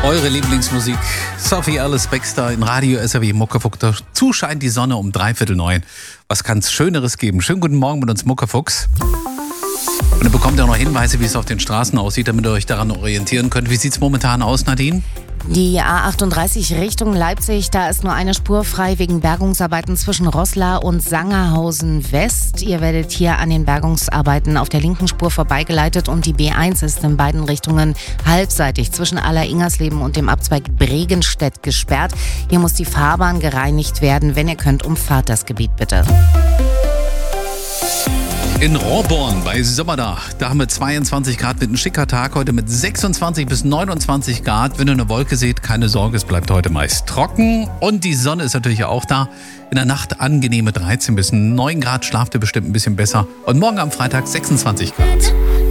Eure Lieblingsmusik, Sophie Alice Baxter in Radio SAW Muckefuchs. Dazu scheint die Sonne um 8:45. Was kann es Schöneres geben? Schönen guten Morgen mit uns Muckefuchs. Und ihr bekommt ja auch noch Hinweise, wie es auf den Straßen aussieht, damit ihr euch daran orientieren könnt. Wie sieht es momentan aus, Nadine? Die A38 Richtung Leipzig, da ist nur eine Spur frei wegen Bergungsarbeiten zwischen Roßla und Sangerhausen West. Ihr werdet hier an den Bergungsarbeiten auf der linken Spur vorbeigeleitet und die B1 ist in beiden Richtungen halbseitig zwischen Aller-Ingersleben und dem Abzweig Bregenstedt gesperrt. Hier muss die Fahrbahn gereinigt werden. Wenn ihr könnt, umfahrt das Gebiet bitte. In Rohrborn bei Sommerda, da haben wir 22 Grad mit einem schicker Tag heute mit 26 bis 29 Grad. Wenn ihr eine Wolke seht, keine Sorge, es bleibt heute meist trocken. Und die Sonne ist natürlich auch da. In der Nacht angenehme 13 bis 9 Grad, schlaft ihr bestimmt ein bisschen besser. Und morgen am Freitag 26 Grad.